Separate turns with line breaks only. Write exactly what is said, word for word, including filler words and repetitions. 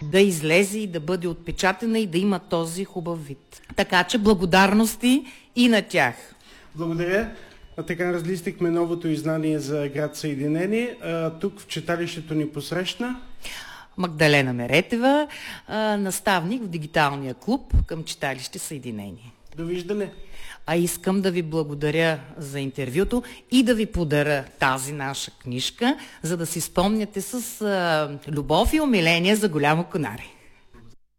да излезе и да бъде отпечатана и да има този хубав вид. Така че благодарности и на тях.
Благодаря. А така разлистихме новото издание за град Съединение. А, тук в читалището ни посрещна
Магдалена Меретева, а, наставник в дигиталния клуб към читалище Съединение.
Довиждане.
А искам да ви благодаря за интервюто и да ви подаря тази наша книжка, за да си спомняте с а, любов и умиление за Голямо Конаре.